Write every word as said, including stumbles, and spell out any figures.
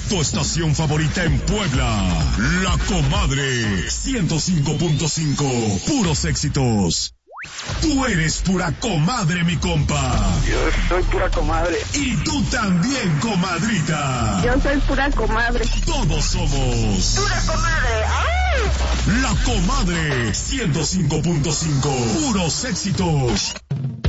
Tu estación favorita en Puebla. La Comadre. ciento cinco punto cinco. Puros éxitos. Tú eres pura comadre, mi compa. Yo soy pura comadre. Y tú también, comadrita. Yo soy pura comadre. Todos somos Pura comadre. ¡Ay! La Comadre. ciento cinco punto cinco. Puros éxitos.